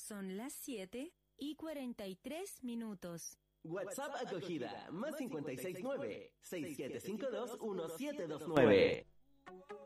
Son las 7:43. WhatsApp acogida, +569 6752 1729.